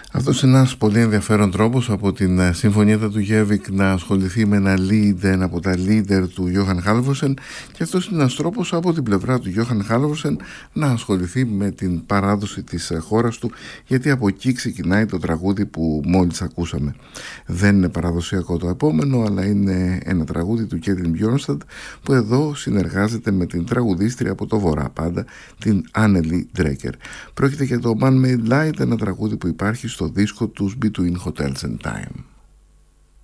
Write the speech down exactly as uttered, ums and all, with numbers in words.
Αυτός είναι ένας πολύ ενδιαφέρον τρόπος από την συμφωνία του Γέβικ να ασχοληθεί με ένα lead, ένα από τα leader του Γιώχαν Χάλβορσεν, και αυτός είναι ένας τρόπος από την πλευρά του Γιώχαν Χάλβορσεν να ασχοληθεί με την παράδοση της χώρας του, γιατί από εκεί ξεκινάει το τραγούδι που μόλις ακούσαμε. Δεν είναι παραδοσιακό το επόμενο, αλλά είναι ένα τραγούδι του Κέτιν Μπιόρνσταντ, που εδώ συνεργάζεται με την τραγουδίστρια από το Βορρά πάντα, την Άνελι Ντρέκερ. Πρόκειται για το Man Made Light, ένα τραγούδι που υπάρχει στο δίσκο τους Between Hotels and Time.